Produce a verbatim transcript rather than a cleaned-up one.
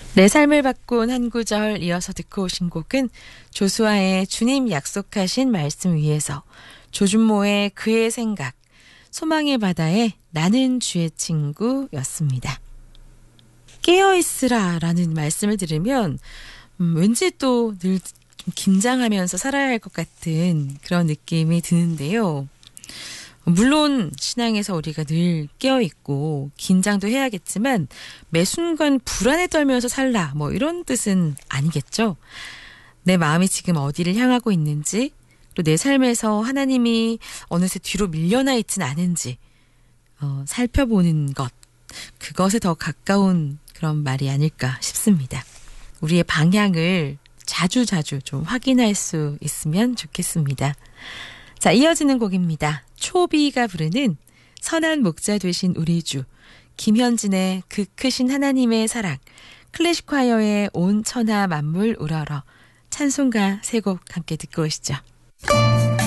내 삶을 바꾼 한 구절 이어서 듣고 오신 곡은 조수아의 주님 약속하신 말씀 위에서, 조준모의 그의 생각, 소망의 바다의 나는 주의 친구였습니다. 깨어있으라 라는 말씀을 들으면 음, 왠지 또 늘 좀 긴장하면서 살아야 할 것 같은 그런 느낌이 드는데요. 물론 신앙에서 우리가 늘 깨어있고 긴장도 해야겠지만 매 순간 불안에 떨면서 살라, 뭐 이런 뜻은 아니겠죠. 내 마음이 지금 어디를 향하고 있는지, 또 내 삶에서 하나님이 어느새 뒤로 밀려나 있진 않은지 어, 살펴보는 것, 그것에 더 가까운 그런 말이 아닐까 싶습니다. 우리의 방향을 자주자주 좀 확인할 수 있으면 좋겠습니다. 자, 이어지는 곡입니다. 초비가 부르는 선한 목자 되신 우리 주, 김현진의 그 크신 하나님의 사랑, 클래식콰이어의 온 천하 만물 우러러, 찬송가 세 곡 함께 듣고 오시죠.